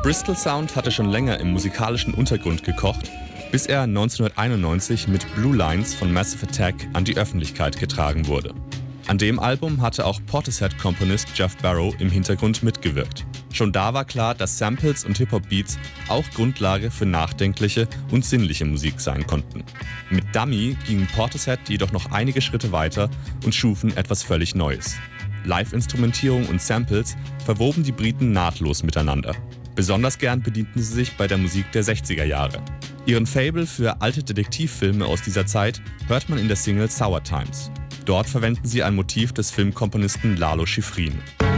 Bristol Sound hatte schon länger im musikalischen Untergrund gekocht, bis er 1991 mit Blue Lines von Massive Attack an die Öffentlichkeit getragen wurde. An dem Album hatte auch Portishead-Komponist Jeff Barrow im Hintergrund mitgewirkt. Schon da war klar, dass Samples und Hip-Hop-Beats auch Grundlage für nachdenkliche und sinnliche Musik sein konnten. Mit Dummy gingen Portishead jedoch noch einige Schritte weiter und schufen etwas völlig Neues. Live-Instrumentierung und Samples verwoben die Briten nahtlos miteinander. Besonders gern bedienten sie sich bei der Musik der 60er Jahre. Ihren Faible für alte Detektivfilme aus dieser Zeit hört man in der Single Sour Times. Dort verwenden sie ein Motiv des Filmkomponisten Lalo Schifrin.